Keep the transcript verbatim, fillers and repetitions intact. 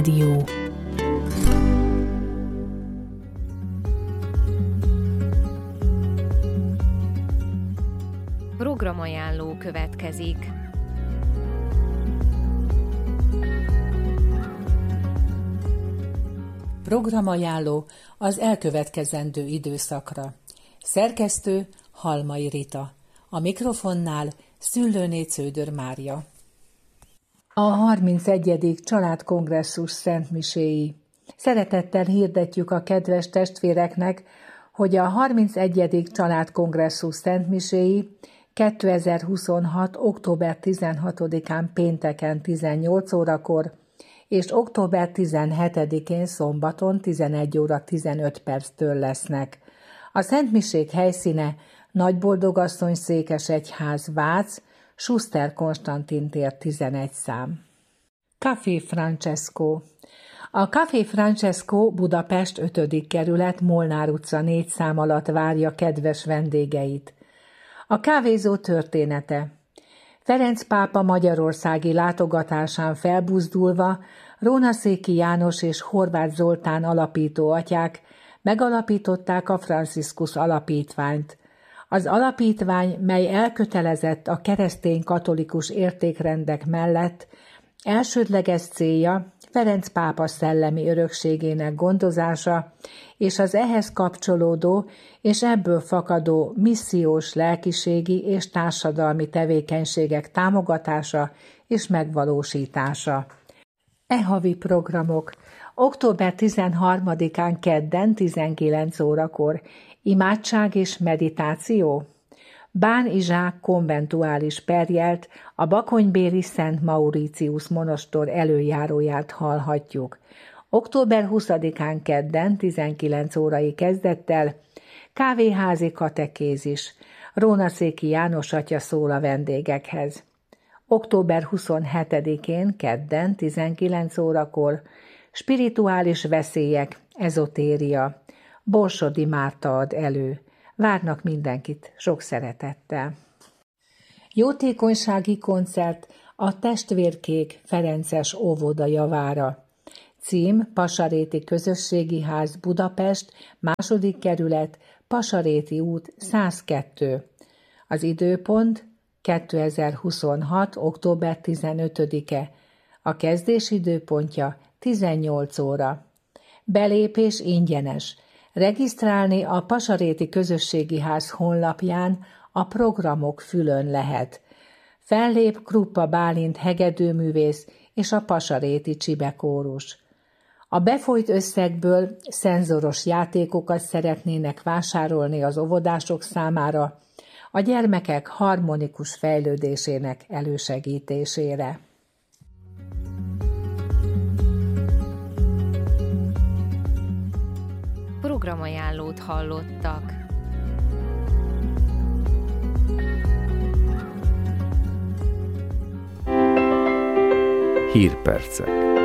Dió. Programajánló következik. Programajánló az elkövetkezendő időszakra. Szerkesztő Halmai Rita. A mikrofonnál Szüllőné Cződör Mária. A harmincegyedik családkongresszus szentmiséi. Szeretettel hirdetjük a kedves testvéreknek, hogy a harmincegyedik családkongresszus szentmiséi kétezer-huszonhat. október tizenhatodikán pénteken tizennyolc órakor és október tizenhetedikén szombaton tizenegy óra tizenöt perctől lesznek. A szentmisék helyszíne Nagyboldogasszony székesegyház Vác, Schuster Konstantin tér tizenegy szám. Café Francesco. A Café Francesco Budapest ötödik kerület Molnár utca négy szám alatt várja kedves vendégeit. A kávézó története. Ferenc pápa magyarországi látogatásán felbuzdulva Rónaszéki János és Horváth Zoltán alapító atyák megalapították a Franciszkus Alapítványt. Az alapítvány, mely elkötelezett a keresztény katolikus értékrendek mellett, elsődleges célja Ferenc pápa szellemi örökségének gondozása és az ehhez kapcsolódó és ebből fakadó missziós lelkiségi és társadalmi tevékenységek támogatása és megvalósítása. E havi programok. október tizenharmadikán kedden tizenkilenc órakor imádság és meditáció. Bán Izsák konventuális perjelt, a bakonybéli Szent Mauritius monostor előjáróját hallhatjuk. október huszadikán kedden tizenkilenc órai kezdettel kávéházi katekézis. Rónaszéki János atya szól a vendégekhez. október huszonhetedikén kedden tizenkilenc órakor spirituális veszélyek, ezotéria. Borsodi Márta ad elő. Várnak mindenkit sok szeretettel. Jótékonysági koncert a Testvérkék Ferences óvoda javára. Cím Pasaréti Közösségi Ház Budapest, második kerület, Pasaréti út száz kettő. Az időpont kétezer-huszonhat. október tizenötödike. A kezdés időpontja tizennyolc óra. Belépés ingyenes. Regisztrálni a Pasaréti Közösségi Ház honlapján a programok fülön lehet. Fellép Kruppa Bálint hegedűművész és a Pasaréti Csibekórus. A befolyt összegből szenzoros játékokat szeretnének vásárolni az óvodások számára, a gyermekek harmonikus fejlődésének elősegítésére. Programajánlót hallottak. Hírpercek.